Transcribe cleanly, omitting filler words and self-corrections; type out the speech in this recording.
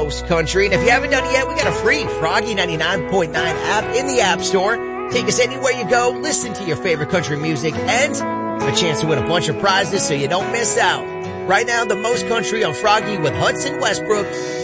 most country. And if you haven't done it yet, we got a free Froggy 99.9 app in the App Store. Take us anywhere you go, listen to your favorite country music, and a chance to win a bunch of prizes so you don't miss out. Right now, the most country on Froggy with Hudson Westbrook.